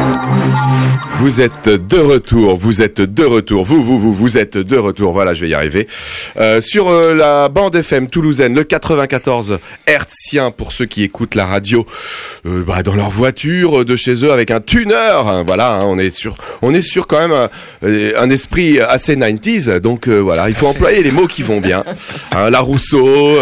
Vous êtes de retour, vous êtes de retour, vous êtes de retour, voilà, je vais y arriver. Sur la bande FM toulousaine, le 94 hertzien pour ceux qui écoutent la radio dans leur voiture, de chez eux avec un tuner, hein, voilà, hein, on est sur quand même un esprit assez 90s, donc voilà, il faut employer les mots qui vont bien, hein, la Rousseau,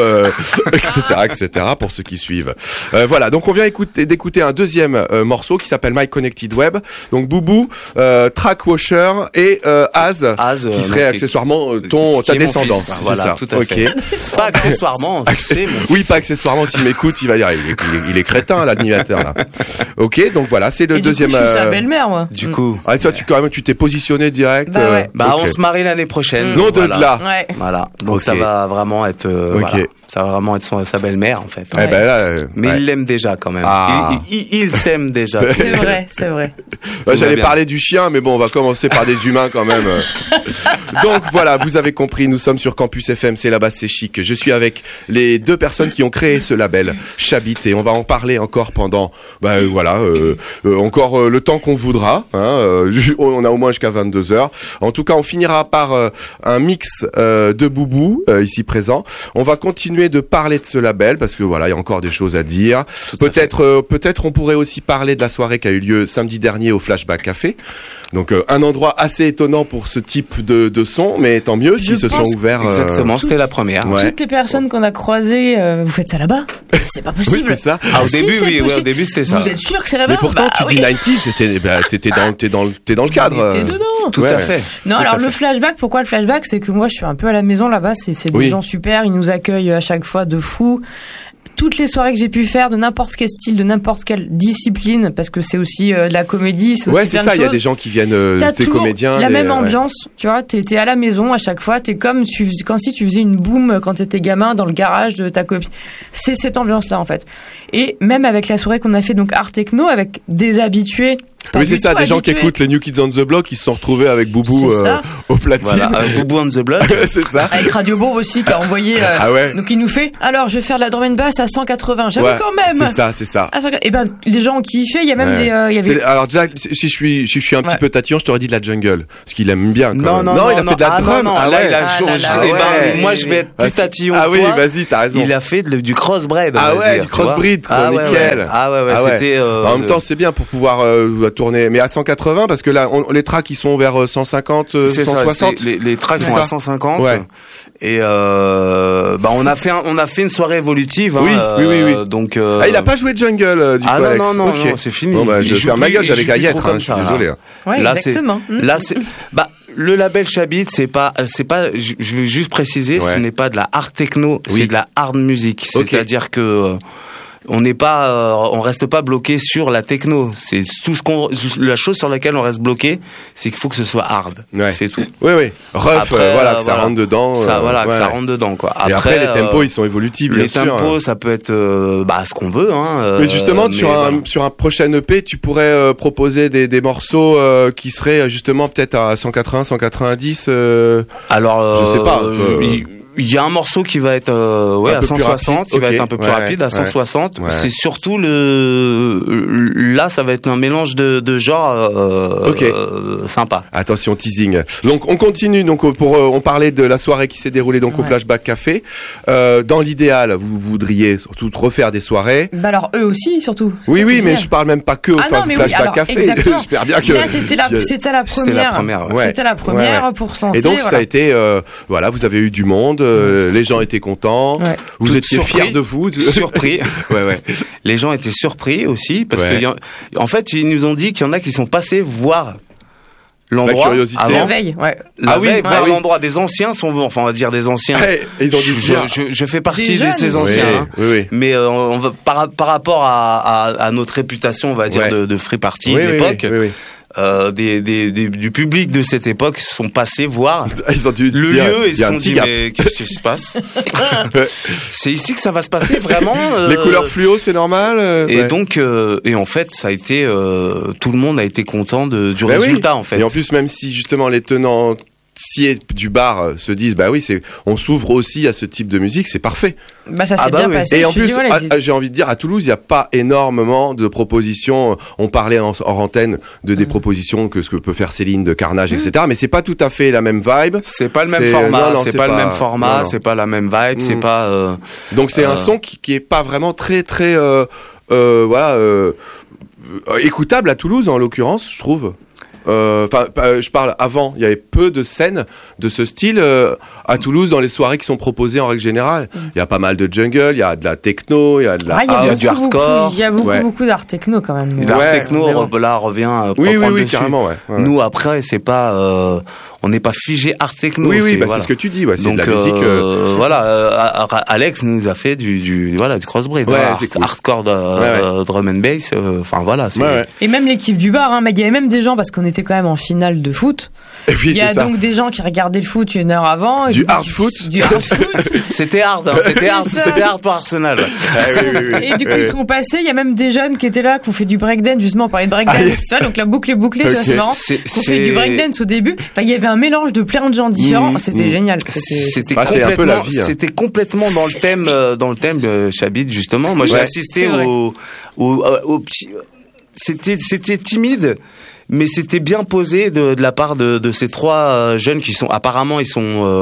etc., pour ceux qui suivent. Voilà, donc on vient d'écouter un deuxième morceau qui s'appelle My Connected Web, donc Boubou, Trackwasher et Az qui serait accessoirement ta descendance, fils, voilà, ça. Tout à fait. Pas accessoirement, c'est mon oui, pas accessoirement. S'il m'écoute, il va dire, il est crétin l'animateur là. Ok, donc voilà, c'est le deuxième. Du coup, je suis sa belle-mère, moi. Du coup. Ah, toi, tu t'es positionné direct. Bah ouais. Okay. On se marie l'année prochaine. Non de là. Ouais. Voilà. Donc okay. Ça va vraiment être. Voilà. Ça va vraiment être sa belle-mère en fait. Ouais. Ben là, mais il l'aime déjà quand même. Ah. Il s'aime déjà. C'est vrai. J'allais parler du chien, mais bon, on va commencer par des humains quand même. Donc voilà, vous avez compris, nous sommes sur Campus FM, c'est là-bas, c'est chic. Je suis avec les deux personnes qui ont créé ce label, Chabit, et on va en parler encore pendant, encore le temps qu'on voudra. Hein, on a au moins jusqu'à 22h. En tout cas, on finira par un mix de Boubou ici présent. On va continuer de parler de ce label parce que voilà, il y a encore des choses à dire. Peut-être on pourrait aussi parler de la soirée qui a eu lieu samedi dernier au Flashback Café. Donc un endroit assez étonnant pour ce type de son, mais tant mieux s'ils se sont ouverts. Exactement, c'était la première. Ouais. Toutes les personnes qu'on a croisées, vous faites ça là-bas? C'est pas possible. Oui, c'est ça. Au début c'était ça. Vous êtes sûr que c'est là-bas? Mais pourtant tu dis 90s, t'es dans le cadre. T'es dedans. Tout à fait. Non, alors le flashback, pourquoi le flashback? C'est que moi je suis un peu à la maison là-bas, c'est des gens super, ils nous accueillent à chaque fois de fou. Toutes les soirées que j'ai pu faire de n'importe quel style, de n'importe quelle discipline, parce que c'est aussi de la comédie, c'est aussi plein de choses. Il y a des gens qui viennent, des comédiens. La même ambiance, tu vois, t'es à la maison à chaque fois, t'es comme si tu faisais une boum quand t'étais gamin dans le garage de ta copine. C'est cette ambiance-là en fait. Et même avec la soirée qu'on a fait donc art techno avec des habitués. Oui, c'est ça, des gens qui écoutent les New Kids on the Block, ils se sont retrouvés avec Boubou au platine. Voilà, Boubou on the Block. C'est ça. Avec Radio Bob aussi qui a envoyé. Donc il nous fait. Alors je vais faire de la drum and bass à 180. J'avoue quand même. C'est ça. Et ben les gens ont kiffé. Il y a même il y avait. Alors déjà, si je suis un petit peu tatillon, je t'aurais dit de la jungle, parce qu'il aime bien. Non, il a fait de la drum. Là il a changé. Moi je vais être plus tatillon que toi. Ah oui, vas-y, t'as raison. Il a fait du crossbreed. Ah ouais, du crossbreed, nickel. Ah ouais, c'était. En même temps, c'est bien pour pouvoir tourner, mais à 180 parce que là les tracks ils sont vers 150 160. Les tracks sont à 150 et on a fait une soirée évolutive oui. Donc il a pas joué de jungle du coup. Non, c'est fini. Bon je vais faire ma gueule, j'avais Gaillette, je suis désolé. Ouais, là exactement. C'est le label Chabit, c'est pas, je vais juste préciser, ce n'est pas de la hard techno, c'est de la hard music. C'est-à-dire que on reste pas bloqué sur la techno. C'est la chose sur laquelle on reste bloqué, c'est qu'il faut que ce soit hard. Ouais. C'est tout. Oui. Rough, que ça rentre dedans. Que ça rentre dedans, quoi. Et après les tempos, ils sont évolutifs, bien sûr. Les tempos, ça peut être, ce qu'on veut, hein. Mais justement, sur un prochain EP, tu pourrais proposer des morceaux qui seraient justement peut-être à 180, 190. Alors, je sais pas. Il y a un morceau qui va être à 160, qui va être un peu plus rapide, à 160. C'est surtout là, ça va être un mélange de genres sympa. Attention, teasing. Donc on continue. Donc on parlait de la soirée qui s'est déroulée donc au Flashback Café. Dans l'idéal, vous voudriez surtout refaire des soirées. Bah alors eux aussi surtout. Oui, mais je parle même pas que au Flashback Café. J'espère bien que là c'était la première. C'était la première pour se lancer. Et donc ça a été vous avez eu du monde. Les gens étaient contents. Ouais. Vous étiez fiers de vous. Surpris. Ouais. Les gens étaient surpris aussi parce que en fait ils nous ont dit qu'il y en a qui sont passés voir l'endroit avant la veille. Ouais. Voir l'endroit des anciens on va dire des anciens. Ils ont dit je fais partie de ces anciens. Oui. Mais on va par rapport à notre réputation, on va dire de free party de l'époque. Oui. Du public de cette époque sont passés voir le lieu et se sont dit mais qu'est-ce qui se passe? C'est ici que ça va se passer vraiment. Les couleurs fluo, c'est normal. Et donc et en fait ça a été tout le monde a été content du résultat en fait. Et en plus même si justement les tenants si du bar se disent bah oui on s'ouvre aussi à ce type de musique, c'est parfait. Bah ça s'est bien passé. Et en plus j'ai envie de dire à Toulouse il y a pas énormément de propositions. On parlait en antenne des propositions que ce que peut faire Céline de Carnage etc. Mais c'est pas tout à fait la même vibe. C'est pas le même format. C'est pas le même format. C'est pas la même vibe. C'est pas. Donc c'est un son qui est pas vraiment très très écoutable à Toulouse en l'occurrence je trouve. Je parle avant, il y avait peu de scènes de ce style à Toulouse dans les soirées qui sont proposées en règle générale. Il y a pas mal de jungle, il y a de la techno, il y a de la house, il y a du hardcore. Il y a beaucoup d'art techno quand même. L'art techno là revient oui carrément ouais. Nous après c'est pas on n'est pas figé art techno. Oui, c'est ce que tu dis. Ouais, c'est donc, de la musique. Alex nous a fait du crossbreed, cool. hardcore drum and bass. Enfin voilà. Et même l'équipe du bar, mais il y avait même des gens parce qu'on était quand même en finale de foot. Et puis, il y a donc des gens qui regardaient le foot une heure avant. Du hard foot. C'était hard. C'était hard pour Arsenal. Et du coup ils sont passés. Il y a même des jeunes qui étaient là, qui ont fait du breakdance justement. On parlait de breakdance. Donc la boucle est bouclée. C'est marrant. Qu'on fait du breakdance au début. Enfin il y avait un mélange de plein de gens différents. C'était génial. C'était complètement, c'était complètement dans le thème de Chabit justement. Moi j'ai assisté au petit. C'était timide, mais c'était bien posé de la part de ces trois jeunes qui sont apparemment il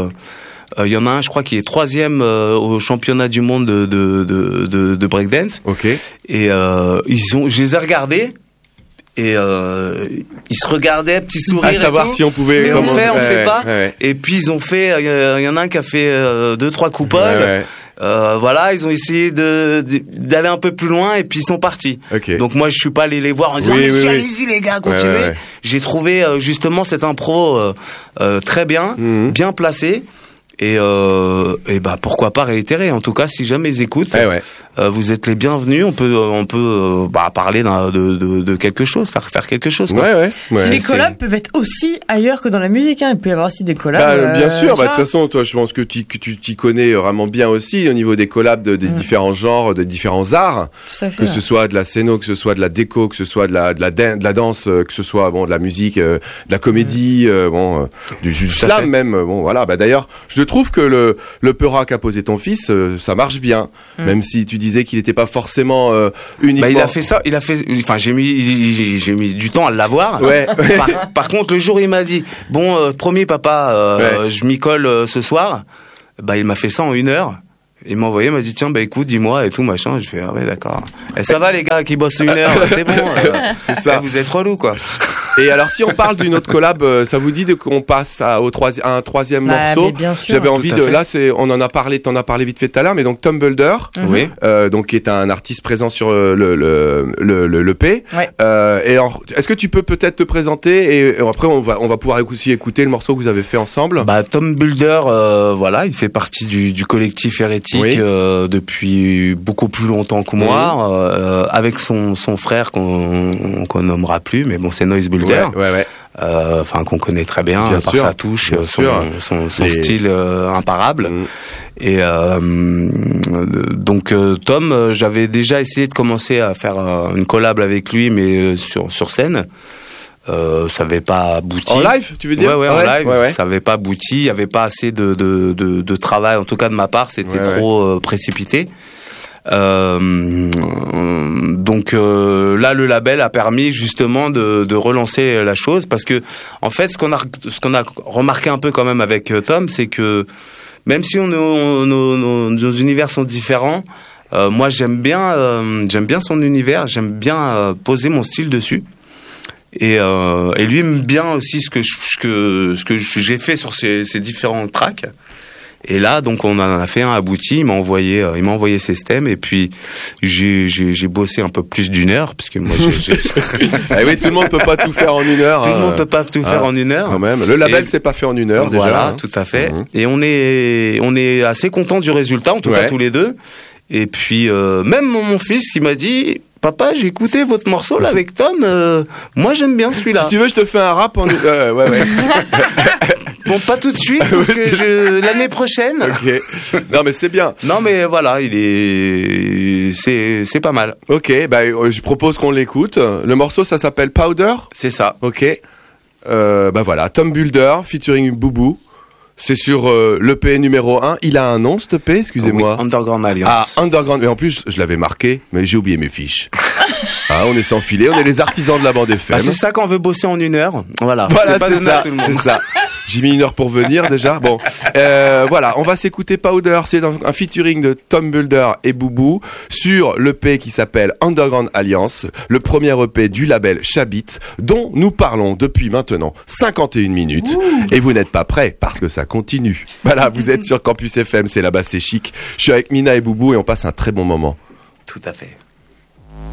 y en a un, je crois, qui est 3e au championnat du monde de breakdance. Ok. Et je les ai regardés. Et ils se regardaient, petit sourire. À savoir si on pouvait. Mais on fait pas. Ouais. Et puis ils ont fait. Il y en a un qui a fait 2-3 coupoles. Voilà, ils ont essayé d'aller un peu plus loin et puis ils sont partis. Okay. Donc moi je suis pas allé les voir en disant allez-y les gars, continuez. Ouais. J'ai trouvé justement cette impro très bien, bien placée. Et pourquoi pas réitérer. En tout cas, si jamais ils écoutent, vous êtes les bienvenus. On peut parler de quelque chose, faire quelque chose. Quoi. Les collabs peuvent être aussi ailleurs que dans la musique. Il peut y avoir aussi des collabs. Bien sûr. De toute façon, toi, je pense que tu t'y connais vraiment bien aussi au niveau des collabs des différents genres, des différents arts. Tout à fait, que ce soit de la scéno, que ce soit de la déco, que ce soit de la danse, que ce soit de la musique, de la comédie, du slam même. Voilà. D'ailleurs, je trouve que le Peura qu'a posé ton fils, ça marche bien, même si tu disais qu'il n'était pas forcément uniquement. Il a fait ça, enfin j'ai mis du temps à l'avoir. Ouais. Par contre, le jour où il m'a dit premier papa, je m'y colle ce soir, il m'a fait ça en 1 heure. Il m'a envoyé, il m'a dit tiens écoute dis-moi et tout machin. Je fais ah ouais d'accord. Et ça va les gars qui bossent 1 heure, c'est bon. C'est ça. Vous êtes relous quoi. Et alors si on parle d'une autre collab, ça vous dit qu'on passe à un troisième morceau? Bien sûr. J'avais envie on en a parlé, t'en as parlé vite fait tout à l'heure, mais donc Tom Bulder, donc qui est un artiste présent sur le P. Ouais. Et alors, est-ce que tu peux peut-être te présenter et après on va pouvoir aussi écouter le morceau que vous avez fait ensemble. Tom Bulder, il fait partie du collectif Hérétique depuis beaucoup plus longtemps que moi, avec son frère qu'on nommera plus, mais bon c'est Noise Bulder. Qu'on connaît très bien par sa touche, son style imparable. Et donc Tom, j'avais déjà essayé de commencer à faire une collab avec lui, mais sur scène. Ça n'avait pas abouti. En live, tu veux dire? Ouais, en live. Ouais. Ça n'avait pas abouti. Il n'y avait pas assez de travail. En tout cas, de ma part, c'était trop précipité. Donc là le label a permis justement de relancer la chose, parce que en fait ce qu'on a remarqué un peu quand même avec Tom, c'est que même si nos univers sont différents, moi j'aime bien son univers, j'aime bien poser mon style dessus. Et lui aime bien aussi ce que j'ai fait sur ces différents tracks. Et là, donc, on en a fait un abouti. Il m'a envoyé ses stems, et puis j'ai bossé un peu plus d'1 heure, parce que moi, oui, tout le monde peut pas tout faire en 1 heure. Tout le monde peut pas tout faire en 1 heure. Quand même. Le label c'est pas fait en 1 heure déjà. Voilà, tout à fait. Et on est assez content du résultat, en tout cas tous les deux. Et puis même mon fils qui m'a dit. Papa, j'ai écouté votre morceau là avec Tom. Moi, j'aime bien celui-là. Si tu veux, je te fais un rap en. Bon, pas tout de suite, parce que l'année prochaine. Ok. Non, mais c'est bien. Non, mais voilà, c'est pas mal. Ok, je propose qu'on l'écoute. Le morceau, ça s'appelle Powder. C'est ça. Ok. voilà, Tom Builder featuring Boubou. C'est sur l'EP numéro 1. Il a un nom, cet EP, excusez-moi. Oui, Underground Alliance. Ah, Underground. Mais en plus, je l'avais marqué, mais j'ai oublié mes fiches. On est sans filet, on est les artisans de la bande FM. C'est ça qu'on veut bosser en 1 heure. Voilà c'est pas donné à tout le monde. C'est ça. J'ai mis 1 heure pour venir déjà. Bon, voilà, on va s'écouter Powder. C'est un featuring de Tom Builder et Boubou sur l'EP qui s'appelle Underground Alliance, le premier EP du label Chabit, dont nous parlons depuis maintenant 51 minutes. Ouh. Et vous n'êtes pas prêts parce que ça continue. Voilà, vous êtes sur Campus FM, c'est là-bas, c'est chic. Je suis avec Mina et Boubou et on passe un très bon moment. Tout à fait.